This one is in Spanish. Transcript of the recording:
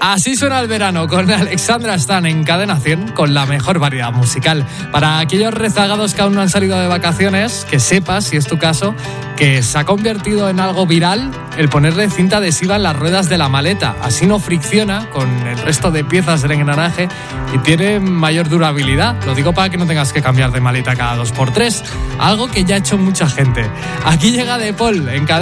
Así suena el verano con Alexandra Stan en Cadena 100 con la mejor variedad musical. Para aquellos rezagados que aún no han salido de vacaciones, que sepas, si es tu caso, que se ha convertido en algo viral el ponerle cinta adhesiva en las ruedas de la maleta. Así no fricciona con el resto de piezas del engranaje y tiene mayor durabilidad. Lo digo para que no tengas que cambiar de maleta cada 2x3, algo que ya ha hecho mucha gente. Aquí llega De Paul en Cadena.